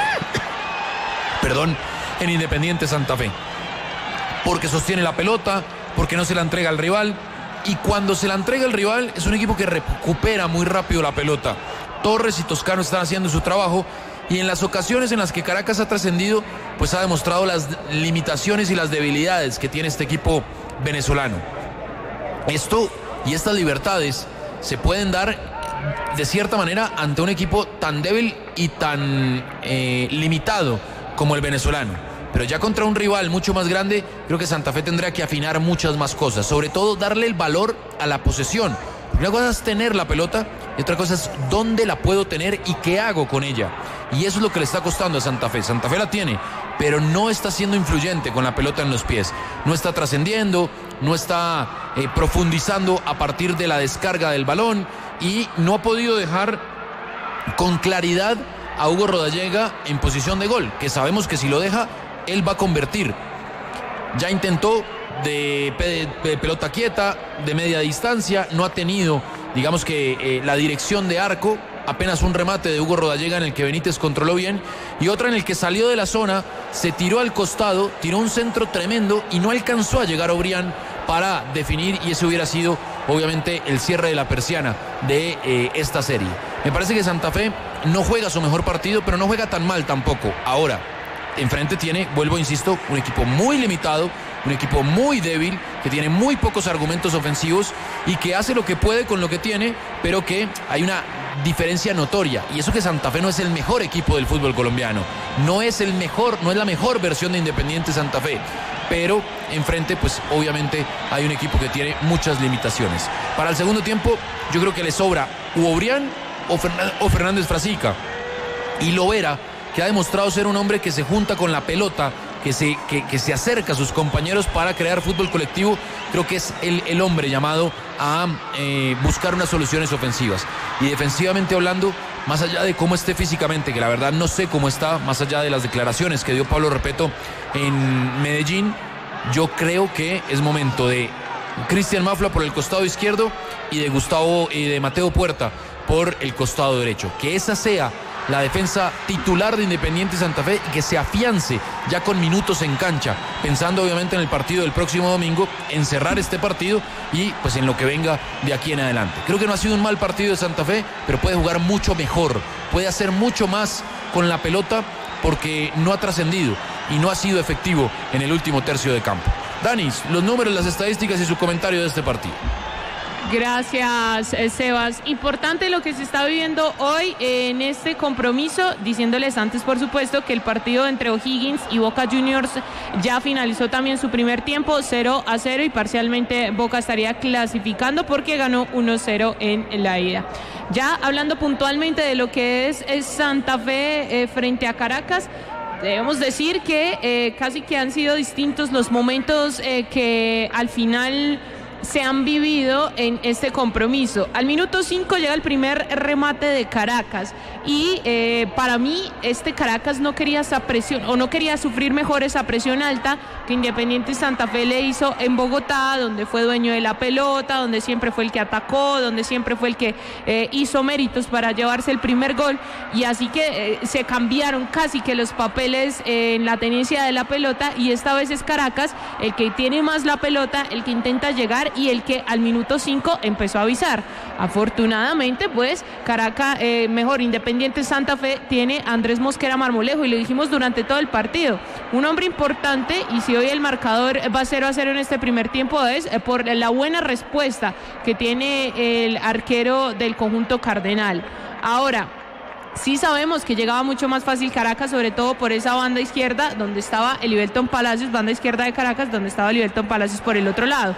En Independiente Santa Fe. Porque sostiene la pelota, porque no se la entrega al rival. Y cuando se la entrega al rival, es un equipo que recupera muy rápido la pelota. Torres y Toscano están haciendo su trabajo. Y en las ocasiones en las que Caracas ha trascendido, pues ha demostrado las limitaciones y las debilidades que tiene este equipo venezolano. Esto y estas libertades se pueden dar de cierta manera ante un equipo tan débil y tan limitado como el venezolano. Pero ya contra un rival mucho más grande, creo que Santa Fe tendrá que afinar muchas más cosas. Sobre todo darle el valor a la posesión. Una cosa es tener la pelota y otra cosa es dónde la puedo tener y qué hago con ella. Y eso es lo que le está costando a Santa Fe. Santa Fe la tiene, pero no está siendo influyente con la pelota en los pies. No está trascendiendo, no está profundizando a partir de la descarga del balón y no ha podido dejar con claridad a Hugo Rodallega en posición de gol, que sabemos que si lo deja, él va a convertir. Ya intentó de pelota quieta, de media distancia, no ha tenido, digamos que la dirección de arco. Apenas un remate de Hugo Rodallega en el que Benítez controló bien y otra en el que salió de la zona, se tiró al costado, tiró un centro tremendo y no alcanzó a llegar Obrián para definir, y ese hubiera sido obviamente el cierre de la persiana de esta serie. Me parece que Santa Fe no juega su mejor partido, pero no juega tan mal tampoco. Ahora, enfrente tiene, vuelvo, insisto, un equipo muy limitado, un equipo muy débil, que tiene muy pocos argumentos ofensivos y que hace lo que puede con lo que tiene, pero que hay una diferencia notoria, y eso que Santa Fe no es el mejor equipo del fútbol colombiano, no es la mejor versión de Independiente Santa Fe, pero enfrente pues obviamente hay un equipo que tiene muchas limitaciones. Para el segundo tiempo yo creo que le sobra Obrián o Fernández Frasica, y Lovera, que ha demostrado ser un hombre que se junta con la pelota, que se acerca a sus compañeros para crear fútbol colectivo. Creo que es el hombre llamado a buscar unas soluciones ofensivas. Y defensivamente hablando, más allá de cómo esté físicamente, que la verdad no sé cómo está, más allá de las declaraciones que dio Pablo Repeto en Medellín, yo creo que es momento de Cristian Mafla por el costado izquierdo y de Mateo Puerta por el costado derecho. Que esa sea la defensa titular de Independiente Santa Fe y que se afiance ya con minutos en cancha, pensando obviamente en el partido del próximo domingo, en cerrar este partido y pues en lo que venga de aquí en adelante. Creo que no ha sido un mal partido de Santa Fe, pero puede jugar mucho mejor, puede hacer mucho más con la pelota porque no ha trascendido y no ha sido efectivo en el último tercio de campo. Danis, los números, las estadísticas y su comentario de este partido. Gracias, Sebas. Importante lo que se está viviendo hoy en este compromiso, diciéndoles antes, por supuesto, que el partido entre O'Higgins y Boca Juniors ya finalizó también su primer tiempo, 0-0, y parcialmente Boca estaría clasificando porque ganó 1-0 en la ida. Ya hablando puntualmente de lo que es Santa Fe frente a Caracas, debemos decir que casi que han sido distintos los momentos que al final se han vivido en este compromiso. Al minuto 5 llega el primer remate de Caracas y para mí este Caracas no quería esa presión o no quería sufrir mejor esa presión alta que Independiente Santa Fe le hizo en Bogotá, donde fue dueño de la pelota, donde siempre fue el que atacó, donde siempre fue el que hizo méritos para llevarse el primer gol, y así que se cambiaron casi que los papeles en la tenencia de la pelota, y esta vez es Caracas el que tiene más la pelota, el que intenta llegar y el que al minuto 5 empezó a avisar. Afortunadamente pues Independiente Santa Fe tiene a Andrés Mosquera Marmolejo, y lo dijimos durante todo el partido, un hombre importante, y si hoy el marcador va 0-0 en este primer tiempo es por la buena respuesta que tiene el arquero del conjunto cardenal. Ahora, sí sabemos que llegaba mucho más fácil Caracas, sobre todo por esa banda izquierda donde estaba Elivelton Palacios, banda izquierda de Caracas, donde estaba Elivelton Palacios por el otro lado.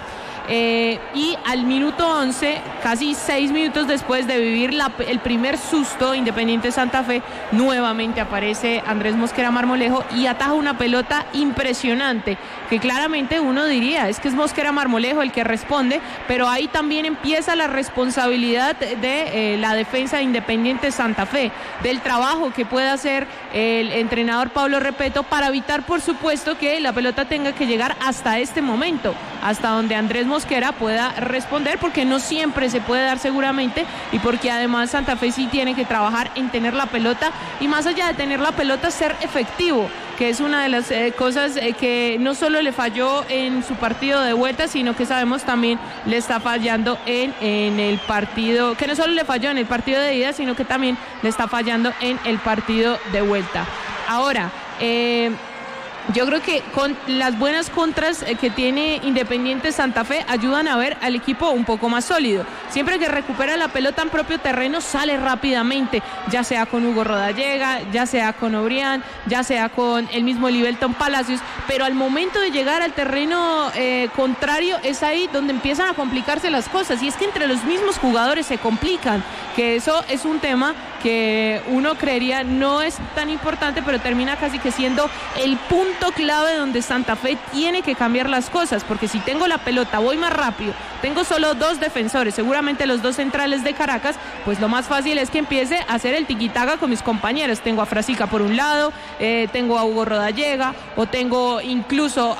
Y al minuto 11, casi 6 minutos después de vivir el primer susto, Independiente Santa Fe, nuevamente aparece Andrés Mosquera Marmolejo y ataja una pelota impresionante, que claramente uno diría, es que es Mosquera Marmolejo el que responde, pero ahí también empieza la responsabilidad de la defensa de Independiente Santa Fe, del trabajo que puede hacer el entrenador Pablo Repeto para evitar, por supuesto, que la pelota tenga que llegar hasta este momento, hasta donde Andrés Mosquera pueda responder, porque no siempre se puede dar seguramente, y porque además Santa Fe sí tiene que trabajar en tener la pelota, y más allá de tener la pelota, ser efectivo, que es una de las cosas que no solo le falló en su partido de vuelta, sino que sabemos también le está fallando en el partido, que no solo le falló en el partido de ida, sino que también le está fallando en el partido de vuelta. Ahora, Yo creo que con las buenas contras que tiene Independiente Santa Fe ayudan a ver al equipo un poco más sólido. Siempre que recupera la pelota en propio terreno sale rápidamente, ya sea con Hugo Rodallega, ya sea con Obrián, ya sea con el mismo Livelton Palacios, pero al momento de llegar al terreno contrario es ahí donde empiezan a complicarse las cosas, y es que entre los mismos jugadores se complican, que eso es un tema que uno creería no es tan importante, pero termina casi que siendo el punto clave donde Santa Fe tiene que cambiar las cosas, porque si tengo la pelota voy más rápido, tengo solo 2 defensores, seguramente los 2 centrales de Caracas, pues lo más fácil es que empiece a hacer el tiquitaga con mis compañeros. Tengo a Frasica por un lado, tengo a Hugo Rodallega, o tengo incluso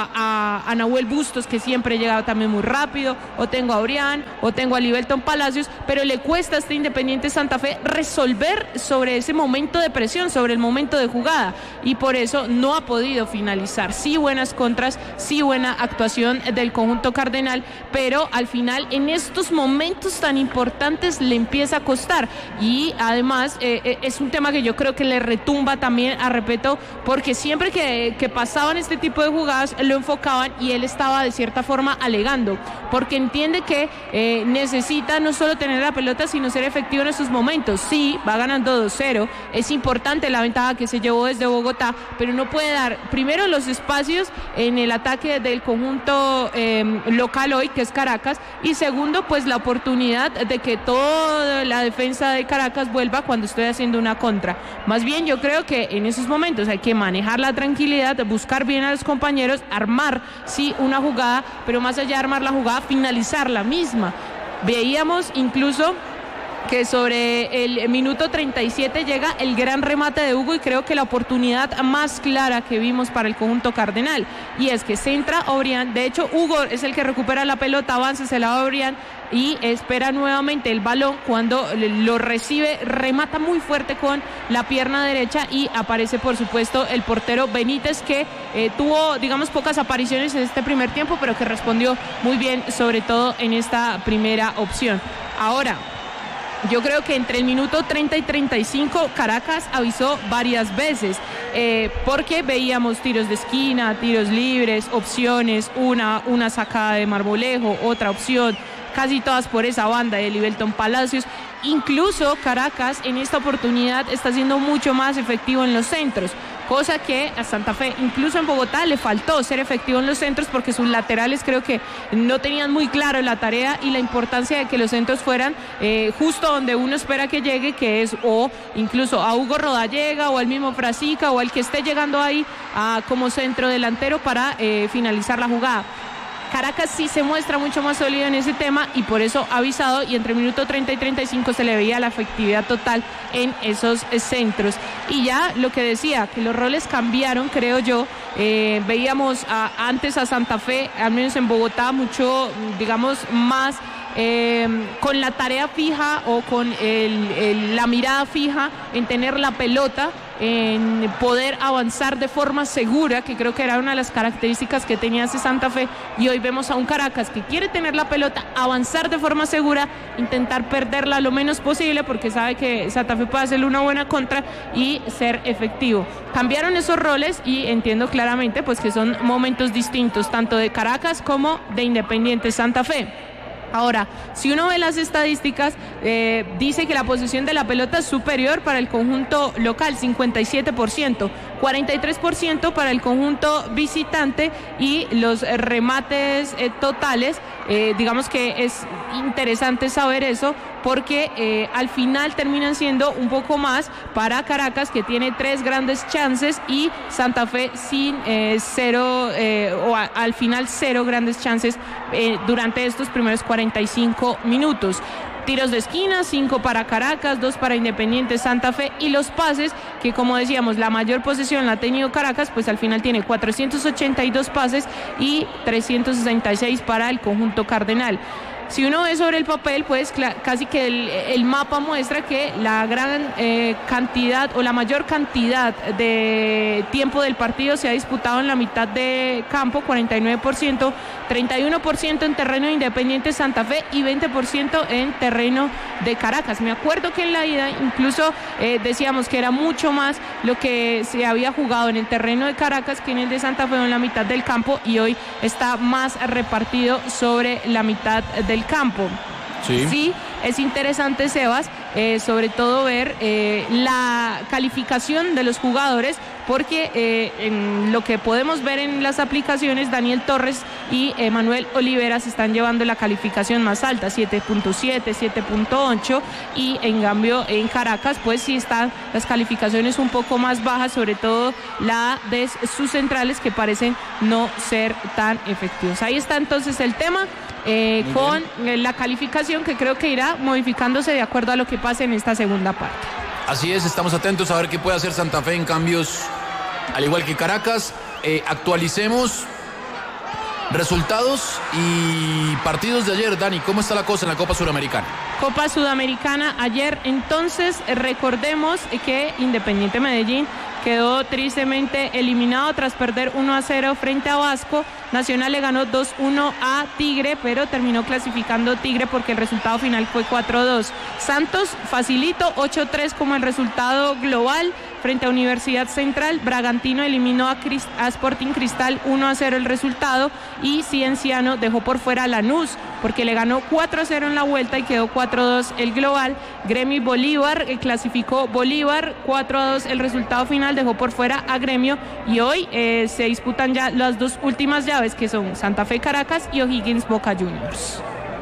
a Nahuel Bustos, que siempre llega también muy rápido, o tengo a Obrián, o tengo a Livelton Palacios, pero le cuesta a este Independiente Santa Fe resolver sobre ese momento de presión, sobre el momento de jugada, y por eso no ha podido finalizar. Sí buenas contras, sí buena actuación del conjunto cardenal, pero al final en estos momentos tan importantes le empieza a costar, y además es un tema que yo creo que le retumba también a Repetto, porque siempre que pasaban este tipo de jugadas lo enfocaban y él estaba de cierta forma alegando, porque entiende que necesita no solo tener la pelota sino ser efectivo en esos momentos. Sí, va ganando 2-0, es importante la ventaja que se llevó desde Bogotá, pero no puede dar primero los espacios en el ataque del conjunto local hoy, que es Caracas, y segundo, pues la oportunidad de que toda la defensa de Caracas vuelva cuando estoy haciendo una contra. Más bien yo creo que en esos momentos hay que manejar la tranquilidad, buscar bien a los compañeros, armar sí una jugada, pero más allá de armar la jugada, finalizar la misma. Veíamos incluso que sobre el minuto 37 llega el gran remate de Hugo, y creo que la oportunidad más clara que vimos para el conjunto cardenal, y es que centra Obrián. De hecho, Hugo es el que recupera la pelota, avanza, se la da Obrián y espera nuevamente el balón. Cuando lo recibe, remata muy fuerte con la pierna derecha, y aparece por supuesto el portero Benítez, que tuvo, digamos, pocas apariciones en este primer tiempo, pero que respondió muy bien, sobre todo en esta primera opción. Ahora, yo creo que entre el minuto 30 y 35 Caracas avisó varias veces, porque veíamos tiros de esquina, tiros libres, opciones, una sacada de Marmolejo, otra opción, casi todas por esa banda de Livelton Palacios. Incluso Caracas en esta oportunidad está siendo mucho más efectivo en los centros, cosa que a Santa Fe, incluso en Bogotá, le faltó ser efectivo en los centros, porque sus laterales creo que no tenían muy claro la tarea y la importancia de que los centros fueran justo donde uno espera que llegue, que es o incluso a Hugo Rodallega o al mismo Frasica o al que esté llegando ahí como centro delantero para finalizar la jugada. Caracas sí se muestra mucho más sólido en ese tema, y por eso ha avisado, y entre el minuto 30 y 35 se le veía la efectividad total en esos centros. Y ya lo que decía, que los roles cambiaron, creo yo. Veíamos antes a Santa Fe, al menos en Bogotá, mucho, digamos, más con la tarea fija o con la mirada fija en tener la pelota, en poder avanzar de forma segura, que creo que era una de las características que tenía ese Santa Fe, y hoy vemos a un Caracas que quiere tener la pelota, avanzar de forma segura, intentar perderla lo menos posible, porque sabe que Santa Fe puede hacerle una buena contra y ser efectivo. Cambiaron esos roles, y entiendo claramente pues que son momentos distintos, tanto de Caracas como de Independiente Santa Fe. Ahora, si uno ve las estadísticas, dice que la posesión de la pelota es superior para el conjunto local, 57%, 43% para el conjunto visitante, y los remates totales, digamos que es interesante saber eso, porque al final terminan siendo un poco más para Caracas, que tiene 3 grandes chances, y Santa Fe sin al final 0 grandes chances durante estos primeros 45 minutos. Tiros de esquina, 5 para Caracas, 2 para Independiente Santa Fe, y los pases, que como decíamos, la mayor posesión la ha tenido Caracas, pues al final tiene 482 pases y 366 para el conjunto cardenal. si uno ve sobre el papel, pues casi que el mapa muestra que la gran cantidad o la mayor cantidad de tiempo del partido se ha disputado en la mitad de campo, 49%, 31% en terreno de Independiente Santa Fe y 20% en terreno de Caracas. Me acuerdo que en la ida incluso decíamos que era mucho más lo que se había jugado en el terreno de Caracas que en el de Santa Fe en la mitad del campo, y hoy está más repartido sobre la mitad del campo. Sí, es interesante, Sebas, sobre todo ver la calificación de los jugadores, porque en lo que podemos ver en las aplicaciones, Daniel Torres y Manuel Olivera se están llevando la calificación más alta, 7.7, 7.8, y en cambio en Caracas pues sí están las calificaciones un poco más bajas, sobre todo la de sus centrales, que parecen no ser tan efectivos. Ahí está entonces el tema. Con la calificación, que creo que irá modificándose de acuerdo a lo que pase en esta segunda parte. Así es, estamos atentos a ver qué puede hacer Santa Fe en cambios, al igual que Caracas. Actualicemos resultados y partidos de ayer. Dani, ¿cómo está la cosa en la Copa Sudamericana? Copa Sudamericana, ayer entonces recordemos que Independiente Medellín quedó tristemente eliminado tras perder 1-0 frente a Vasco. Nacional le ganó 2-1 a Tigre, pero terminó clasificando Tigre porque el resultado final fue 4-2. Santos facilito, 8-3 como el resultado global frente a Universidad Central. Bragantino eliminó a Sporting Cristal, 1-0 el resultado, y Cienciano dejó por fuera a Lanús porque le ganó 4-0 en la vuelta y quedó 4-2 el global. Gremio y Bolívar clasificó Bolívar, 4-2 el resultado final, dejó por fuera a Gremio, y hoy se disputan ya las dos últimas llaves, que son Santa Fe Caracas y O'Higgins Boca Juniors.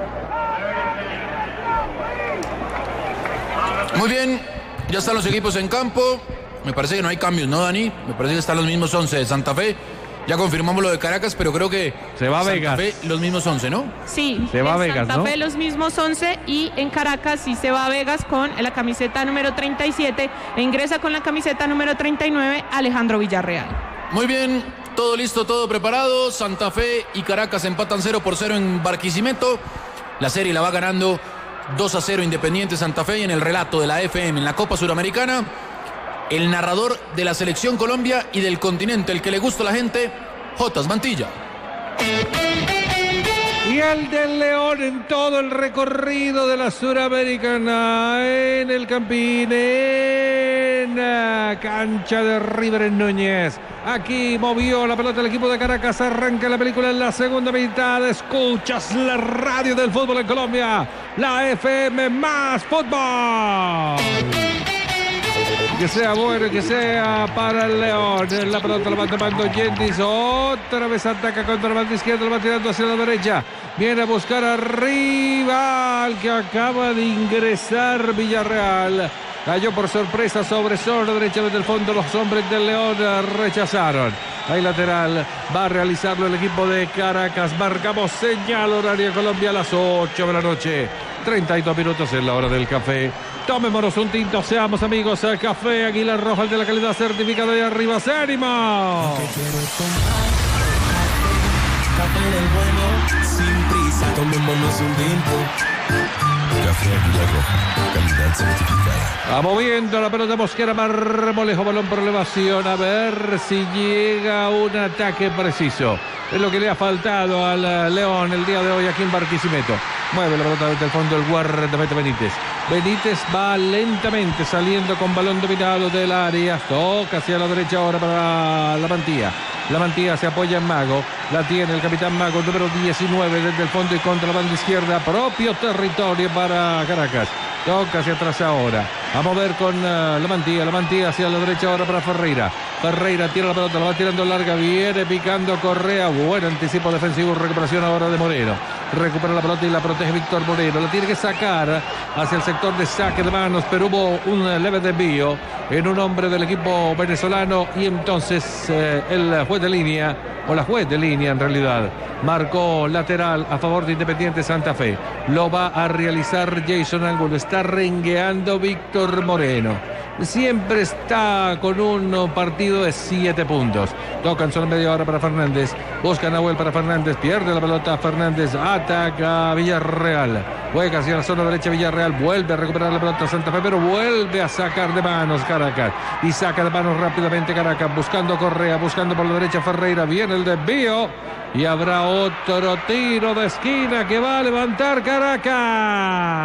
Muy bien, ya están los equipos en campo. Me parece que no hay cambios, ¿no, Dani? Me parece que están los mismos 11 de Santa Fe. Ya confirmamos lo de Caracas, pero creo que se va a Vegas. Santa Fe los mismos 11, ¿no? Sí, se va a Vegas, Santa Fe los mismos 11, y en Caracas sí se va a Vegas con la camiseta número 37 e ingresa con la camiseta número 39 Alejandro Villarreal. Muy bien, todo listo, todo preparado. Santa Fe y Caracas empatan 0-0 en Barquisimeto. La serie la va ganando 2-0 Independiente Santa Fe, y en el relato de la FM en la Copa Suramericana, el narrador de la Selección Colombia y del continente, el que le gusta a la gente, Jotas Mantilla. Y el del León en todo el recorrido de la Suramericana, en el Campín, en cancha de River en Núñez. Aquí movió la pelota el equipo de Caracas. Arranca la película en la segunda mitad. Escuchas la radio del fútbol en Colombia, la FM más fútbol. Que sea bueno, que sea para el León. La pelota la va tomando Yendis. Otra vez ataca contra la banda izquierda. La va tirando hacia la derecha. Viene a buscar arriba al que acaba de ingresar Villarreal. Cayó por sorpresa sobre zona derecha desde el fondo. Los hombres del León rechazaron. Ahí lateral. Va a realizarlo el equipo de Caracas. Marcamos señal horaria Colombia a las 8 de la noche. 32 minutos en la hora del café. Tomémonos un tinto, seamos amigos. Café Águila Roja, el de la calidad certificada de arriba. ¡Ánimo! Café del bueno, sin prisa, tomémonos un tinto. Café Águila Roja, calidad certificada. Va moviendo la pelota Mosquera Marmolejo, balón por elevación. A ver si llega un ataque preciso. Es lo que le ha faltado al León el día de hoy aquí en Barquisimeto. Mueve la pelota desde el fondo el guardameta Benítez. Benítez va lentamente saliendo con balón dominado del área. Toca hacia la derecha ahora para la Mantilla. La Mantilla se apoya en Mago. La tiene el capitán Mago, número 19, desde el fondo y contra la banda izquierda. Propio territorio para Caracas. Toca hacia atrás ahora. A mover con la Mantilla. La Mantilla hacia la derecha ahora para Ferreira. Ferreira tira la pelota, la va tirando larga. Viene picando Correa. Buen anticipo defensivo. Recuperación ahora de Moreno. Recupera la pelota y la protege Víctor Moreno. La tiene que sacar hacia el sector de saque de manos, pero hubo un leve desvío en un hombre del equipo venezolano, y entonces el juez de línea, o la juez de línea en realidad, marcó lateral a favor de Independiente Santa Fe. Lo va a realizar Jason Angulo. Está rengueando Víctor Moreno. siempre está con un partido de 7 puntos. Tocan solo media hora para Fernández. Busca Nahuel para Fernández. Pierde la pelota Fernández. Ataca Villarreal. Juega hacia la zona derecha Villarreal. Vuelve a recuperar la pelota Santa Fe, pero vuelve a sacar de manos Caracas. Y saca de manos rápidamente Caracas. Buscando Correa. Buscando por la derecha Ferreira. Viene el desvío. Y habrá otro tiro de esquina que va a levantar Caracas.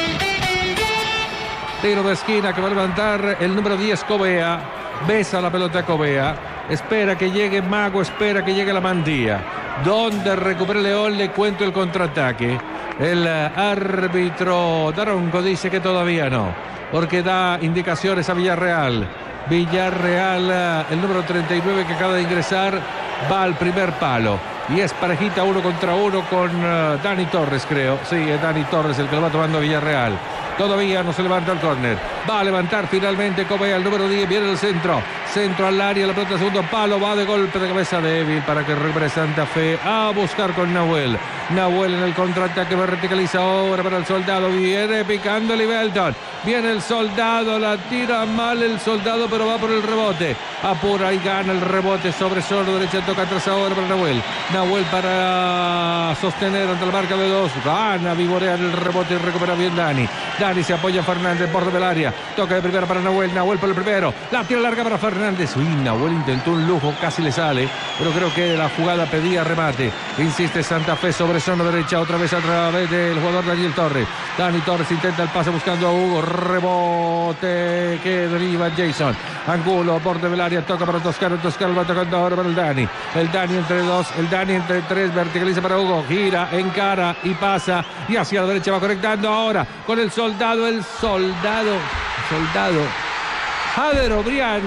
Tiro de esquina que va a levantar el número 10 Covea. Besa la pelota Covea. Espera que llegue Mago. Espera que llegue la Mandía. Donde recupere León, le cuento el contraataque. El árbitro Daronco dice que todavía no, porque da indicaciones a Villarreal. Villarreal, el número 39 que acaba de ingresar, va al primer palo. Y es parejita 1 contra 1 con Dani Torres, creo. Sí, es Dani Torres el que lo va tomando Villarreal. Todavía no se levanta el córner. Va a levantar finalmente Covea, el número 10. Viene el centro. Centro al área. La pelota de segundo palo. Va de golpe de cabeza débil para que recupere Santa Fe. A buscar con Nahuel. Nahuel en el contraataque. Verticaliza ahora para el Soldado. Viene picando Libelton. Viene el Soldado. La tira mal el Soldado, pero va por el rebote. Apura y gana el rebote sobre zona derecha. Toca atrás ahora para Nahuel. Nahuel para sostener ante la marca de 2. Gana, vivorea el rebote y recupera bien Dani. Dani se apoya a Fernández, borde del área. Toca de primera para Nahuel. Nahuel por el primero. La tira larga para Fernández. Uy, Nahuel intentó un lujo, casi le sale. Pero creo que la jugada pedía remate. Insiste Santa Fe sobre zona derecha. Otra vez a través del jugador Daniel Torres. Dani Torres intenta el pase buscando a Hugo. Rebote que deriva Jason. Angulo, borde del área. Toca para Toscano. Toscano va tocando ahora para el Dani. El Dani entre 2. El Dani entre 3. Verticaliza para Hugo. Gira, encara y pasa. Y hacia la derecha va conectando ahora con el Soldado. El soldado. Jader Obrián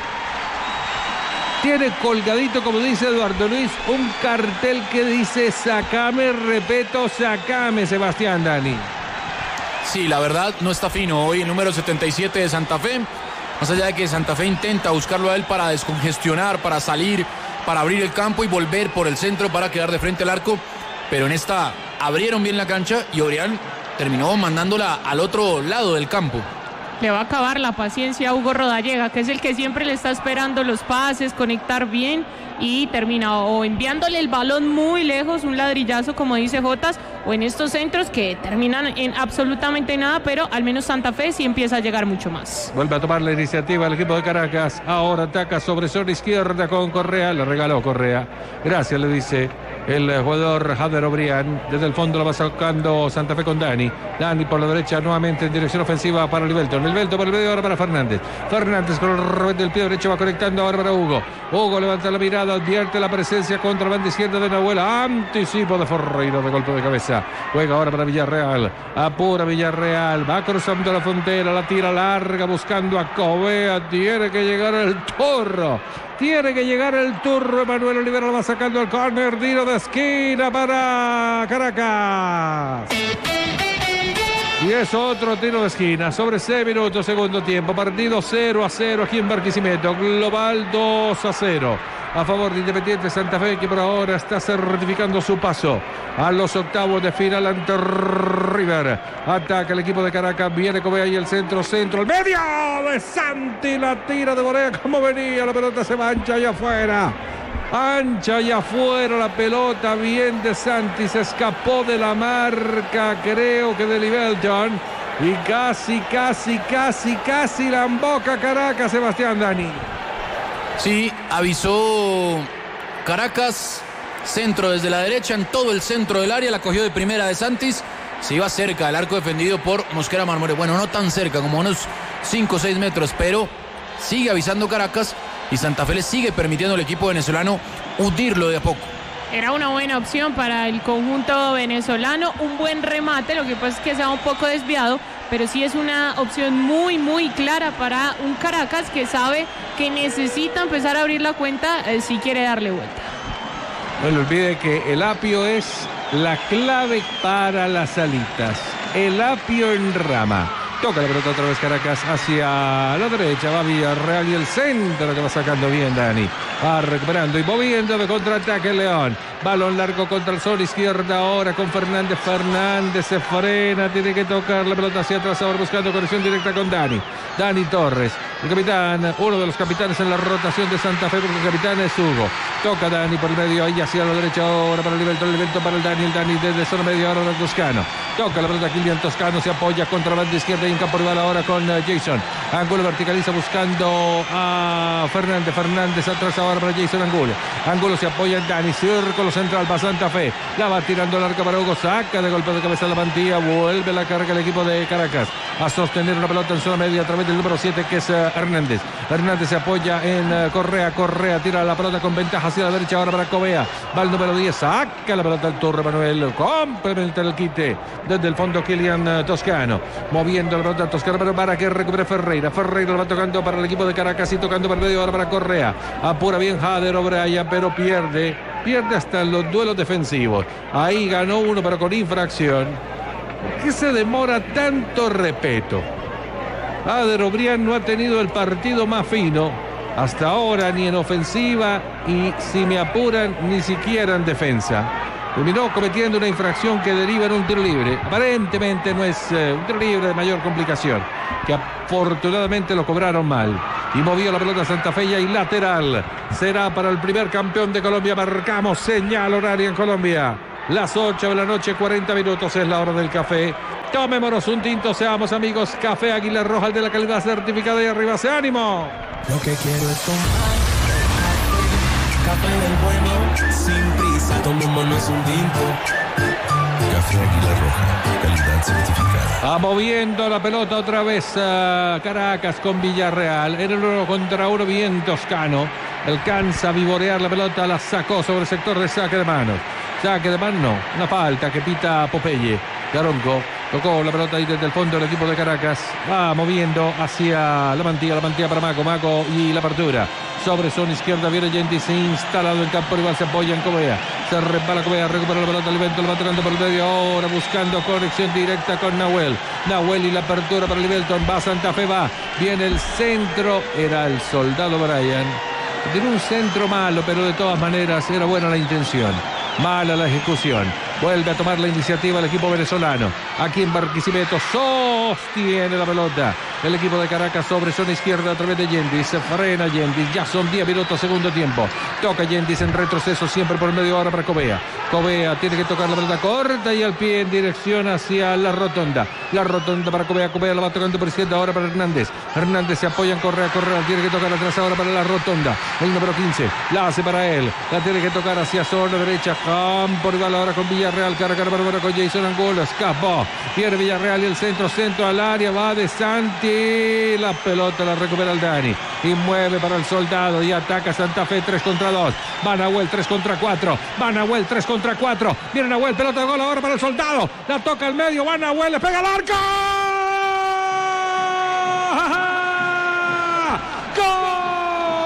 tiene colgadito, como dice Eduardo Luis, un cartel que dice sacame, repeto, sacame, Sebastián Dani. Sí, la verdad no está fino hoy el número 77 de Santa Fe. Más allá de que Santa Fe intenta buscarlo a él para descongestionar, para salir, para abrir el campo y volver por el centro para quedar de frente al arco. Pero en esta abrieron bien la cancha y Obrián terminó mandándola al otro lado del campo. Le va a acabar la paciencia a Hugo Rodallega, que es el que siempre le está esperando los pases, conectar bien, y termina o enviándole el balón muy lejos, un ladrillazo como dice Jotas, o en estos centros que terminan en absolutamente nada, pero al menos Santa Fe sí empieza a llegar mucho más. Vuelve a tomar la iniciativa el equipo de Caracas. Ahora ataca sobre zona izquierda con Correa. Le regaló Correa. Gracias, le dice el jugador Jader Obrián. Desde el fondo lo va sacando Santa Fe con Dani. Dani por la derecha nuevamente en dirección ofensiva para Libelton. Libelton por el medio ahora para Fernández. Fernández con el revés del pie derecho va conectando ahora para Hugo. Hugo levanta la mirada, advierte la presencia contra la banda izquierda de Nahuel. Anticipo de Ferreira de golpe de cabeza. Juega ahora para Villarreal. Apura Villarreal. Va cruzando la frontera. La tira larga buscando a Covea. Tiene que llegar el Turro. Emanuel Olivera lo va sacando al córner. Tiro de esquina para Caracas. Y es otro tiro de esquina sobre 6 minutos, segundo tiempo. Partido 0-0 aquí en Barquisimeto. Global 2-0 a favor de Independiente Santa Fe, que por ahora está certificando su paso a los octavos de final ante River. Ataca el equipo de Caracas. Viene Covea y el centro. El medio de Santi. La tira de Borea como venía. La pelota se mancha allá afuera. Ancha y afuera la pelota, bien de Santi, se escapó de la marca, creo que de Libelton, y casi la emboca Caracas, Sebastián Dani. Sí, avisó Caracas, centro desde la derecha, en todo el centro del área, la cogió de primera de Santis, se iba cerca del arco defendido por Mosquera Marmolejo, bueno, no tan cerca, como unos 5 o 6 metros, pero sigue avisando Caracas. Y Santa Fe le sigue permitiendo al equipo venezolano hundirlo de a poco. Era una buena opción para el conjunto venezolano, un buen remate, lo que pasa es que se va un poco desviado, pero sí es una opción muy, muy clara para un Caracas que sabe que necesita empezar a abrir la cuenta si quiere darle vuelta. No le olvide que el apio es la clave para las alitas. El apio en rama. Toca la pelota otra vez Caracas hacia la derecha, va Villarreal y el centro que va sacando bien Dani. Va recuperando y moviendo de contraataque León. Balón largo contra el sol izquierda ahora con Fernández. Fernández se frena, tiene que tocar la pelota hacia atrás ahora buscando conexión directa con Dani. Dani Torres, el capitán, uno de los capitanes en la rotación de Santa Fe, porque el capitán es Hugo. Toca Dani por el medio, ahí hacia la derecha ahora para el evento para el Dani desde zona media ahora para Toscano. Toca la pelota Kilian Toscano, se apoya contra la banda izquierda y en campo rival ahora con Jason. Angulo verticaliza buscando a Fernández. Fernández atrás ahora para Jason Angulo. Angulo se apoya en Dani, círculo central para Santa Fe. La va tirando el arco para Hugo, saca de golpe de cabeza la mantilla, vuelve la carga el equipo de Caracas a sostener una pelota en zona media a través del número 7 que es Hernández. Hernández se apoya en Correa. Correa tira la pelota con ventaja hacia la derecha ahora para Covea. Va el número 10, saca la pelota al Torre Manuel. Complementa el quite desde el fondo Kilian Toscano. Moviendo la pelota Toscano pero para que recupere Ferreira. Ferreira lo va tocando para el equipo de Caracas y tocando para el medio ahora para Correa. Apura bien Jader O'Brien pero pierde hasta en los duelos defensivos. Ahí ganó uno pero con infracción. ¿Por qué se demora tanto respeto? Jader O'Brien no ha tenido el partido más fino hasta ahora, ni en ofensiva y, si me apuran, ni siquiera en defensa. Terminó cometiendo una infracción que deriva en un tiro libre. Aparentemente no es un tiro libre de mayor complicación, que afortunadamente lo cobraron mal. Y movió la pelota Santa Fe y lateral. Será para el primer campeón de Colombia. Marcamos señal horaria en Colombia. Las 8 de la noche, 40 minutos es la hora del café. Tomémonos un tinto, seamos amigos. Café Águila Roja, el de la calidad certificada y arriba ¡se ánimo! Lo que quiero es tomar café del bueno, sin prisa, tomémonos un tinto. Café Águila Roja, calidad certificada. Va moviendo la pelota otra vez a Caracas con Villarreal. En el 1 contra 1 bien Toscano. Alcanza a vivorear la pelota, la sacó sobre el sector de saque de manos. Saque de mano, no, una falta que pita Popeye. Garonco tocó la pelota ahí desde el fondo del equipo de Caracas. Va moviendo hacia la mantilla para Maco y la apertura. Sobre zona izquierda viene Gentis instalado en campo rival, se apoya en Covea. Se repara Covea, recupera la pelota al evento, lo va tocando por el medio ahora buscando conexión directa con Nahuel. Nahuel y la apertura para el Livelton, va Santa Fe, va. Viene el centro, era el soldado Brian. Tiene un centro malo, pero de todas maneras era buena la intención. Mala la ejecución. Vuelve a tomar la iniciativa el equipo venezolano. Aquí en Barquisimeto sostiene la pelota el equipo de Caracas sobre zona izquierda a través de Yendis. Se frena Yendis. Ya son 10 minutos segundo tiempo. Toca Yendis en retroceso siempre por medio ahora para Covea. Covea tiene que tocar la pelota corta y al pie en dirección hacia la rotonda. La rotonda para Covea. Covea la va tocando por izquierda ahora para Hernández. Hernández se apoya en Correa. Correa tiene que tocar atrás ahora para la rotonda. El número 15 la hace para él. La tiene que tocar hacia zona derecha. Campo rival ahora con Villarreal. Carga para con Jason Angulo. Escapó. Pierde Villarreal y el centro al área. Va de Santi. La pelota la recupera el Dani. Y mueve para el soldado. Y ataca Santa Fe 3 contra 2. Va Nahuel 3 contra 4. Va Nahuel 3 contra 4. Viene Nahuel. Pelota de gol ahora para el soldado. La toca al medio. Va Nahuel. Le pega al arco.